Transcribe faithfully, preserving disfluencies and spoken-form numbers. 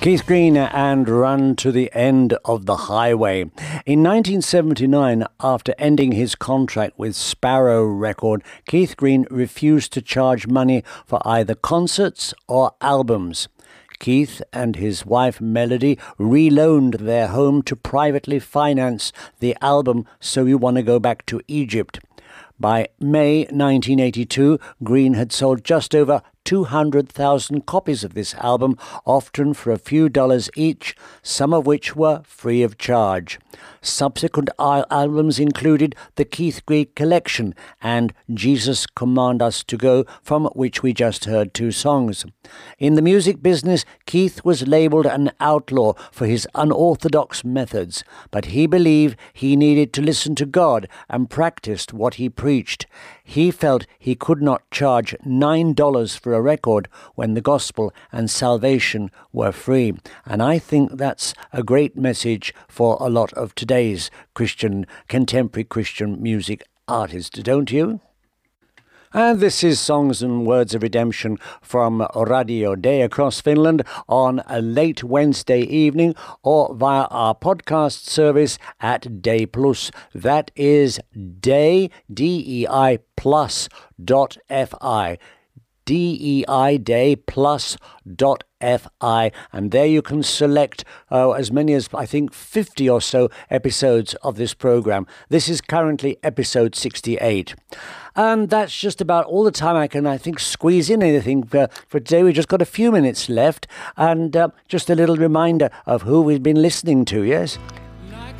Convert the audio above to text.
Keith Green and Run to the End of the Highway. In nineteen seventy-nine, after ending his contract with Sparrow Record, Keith Green refused to charge money for either concerts or albums. Keith and his wife Melody reloaned their home to privately finance the album So You Want to Go Back to Egypt. By May nineteen eighty-two, Green had sold just over two hundred thousand copies of this album, often for a few dollars each, some of which were free of charge. Subsequent al- albums included the Keith Green Collection and Jesus Command Us to Go, from which we just heard two songs. In the music business, Keith was labelled an outlaw for his unorthodox methods, but he believed he needed to listen to God and practiced what he preached. He felt he could not charge nine dollars for a record when the gospel and salvation were free. And I think that's a great message for a lot of today's Christian, contemporary Christian music artists, don't you? And this is Songs and Words of Redemption from Radio Day across Finland on a late Wednesday evening, or via our podcast service at Day Plus. That is Day, D E I plus dot F I. D E I Day plus dot F I, and there you can select uh, as many as I think fifty or so episodes of this program. This is currently episode sixty-eight. And that's just about all the time I can, I think, squeeze in anything for, for today. We've just got a few minutes left, and uh, just a little reminder of who we've been listening to, yes?